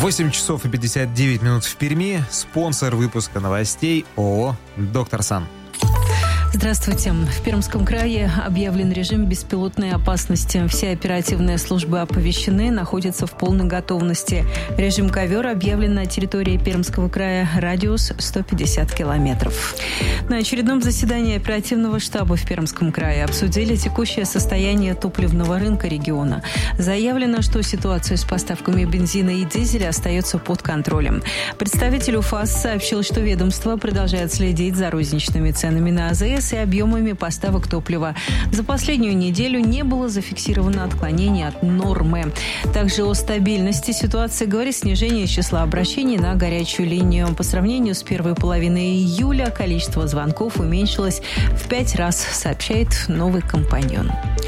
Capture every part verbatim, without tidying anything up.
восемь часов и пятьдесят девять минут в Перми. Спонсор выпуска новостей ООО «Доктор Сан». Здравствуйте. В Пермском крае объявлен режим беспилотной опасности. Все оперативные службы оповещены, находятся в полной готовности. Режим ковер объявлен на территории Пермского края, радиус сто пятьдесят километров. На очередном заседании оперативного штаба в Пермском крае обсудили текущее состояние топливного рынка региона. Заявлено, что ситуация с поставками бензина и дизеля остается под контролем. Представитель УФАС сообщил, что ведомство продолжает следить за розничными ценами на АЗС и объемами поставок топлива. За последнюю неделю не было зафиксировано отклонений от нормы. Также о стабильности ситуации говорит снижение числа обращений на горячую линию. По сравнению с первой половиной июля количество звонков уменьшилось в пять раз, сообщает «Новый компаньон».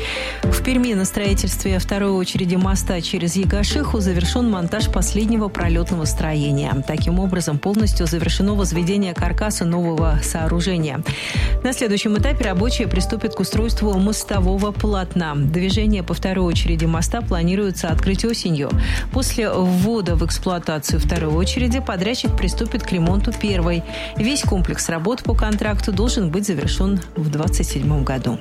В Перми на строительстве второй очереди моста через Ягашиху завершен монтаж последнего пролетного строения. Таким образом, полностью завершено возведение каркаса нового сооружения. На следующем этапе рабочие приступят к устройству мостового полотна. Движение по второй очереди моста планируется открыть осенью. После ввода в эксплуатацию второй очереди подрядчик приступит к ремонту первой. Весь комплекс работ по контракту должен быть завершен в две тысячи двадцать седьмом году.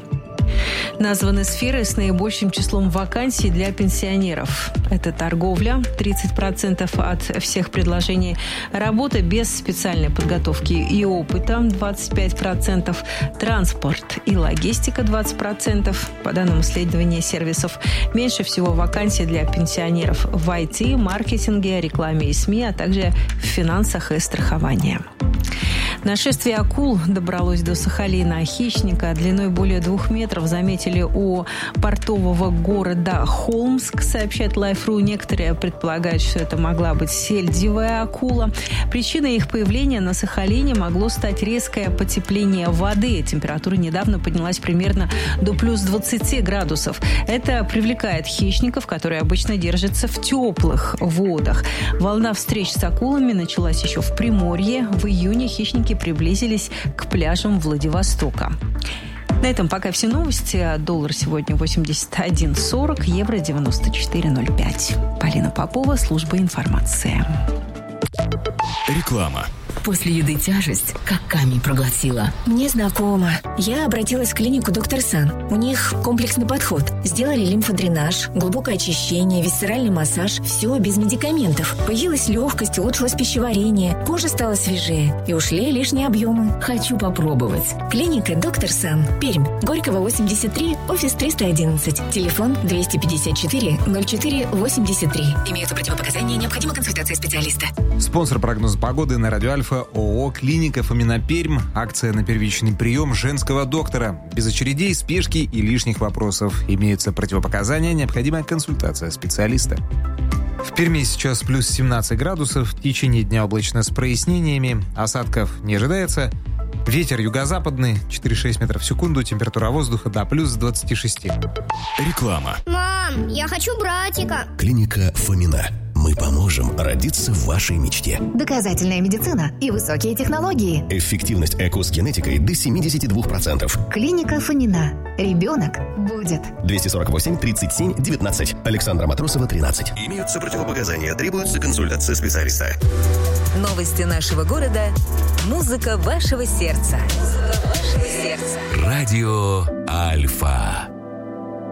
Названы сферы с наибольшим числом вакансий для пенсионеров. Это торговля – тридцать процентов от всех предложений, работа без специальной подготовки и опыта – двадцать пять процентов, транспорт и логистика – двадцать процентов. По данным исследования сервисов, меньше всего вакансий для пенсионеров в ай ти, маркетинге, рекламе и СМИ, а также в финансах и страховании. Нашествие акул добралось до Сахалина. Хищника длиной более двух метров заметили у портового города Холмск, сообщает Life точка ру. Некоторые предполагают, что это могла быть сельдевая акула. Причиной их появления на Сахалине могло стать резкое потепление воды. Температура недавно поднялась примерно до плюс двадцати градусов. Это привлекает хищников, которые обычно держатся в теплых водах. Волна встреч с акулами началась еще в Приморье. В июне хищники приблизились к пляжам Владивостока. На этом пока все новости. Доллар сегодня восемьдесят один сорок, евро девяносто четыре ноль пять. Полина Попова, служба информации. Реклама. После еды тяжесть, как камень проглотила. Мне знакомо. Я обратилась в клинику «Доктор Сан». У них комплексный подход. Сделали лимфодренаж, глубокое очищение, висцеральный массаж. Все без медикаментов. Появилась легкость, улучшилось пищеварение. Кожа стала свежее. И ушли лишние объемы. Хочу попробовать. Клиника «Доктор Сан». Пермь. Горького, восемьдесят три, офис триста одиннадцать. Телефон двести пятьдесят четыре ноль четыре восемьдесят три. Имеются противопоказания, необходима консультация специалиста. Спонсор прогноза погоды на радио Альфа ООО «Клиника Фомина Пермь». Акция на первичный прием женского доктора. Без очередей, спешки и лишних вопросов. Имеются противопоказания, необходимая консультация специалиста. В Перми сейчас плюс семнадцать градусов. В течение дня облачно с прояснениями. Осадков не ожидается. Ветер юго-западный, четыре целых шесть метров в секунду. Температура воздуха до плюс двадцати шести. Реклама. Мам, я хочу братика. Клиника Фомина. Мы поможем родиться в вашей мечте. Доказательная медицина и высокие технологии. Эффективность ЭКО с генетикой до семьдесят два процента. Клиника Фомина. Ребенок будет. двести сорок восемь тридцать семь девятнадцать. Александра Матросова, тринадцать. Имеются противопоказания. Требуется консультация специалиста. Новости нашего города. Музыка вашего сердца. Музыка вашего сердца. Радио Альфа.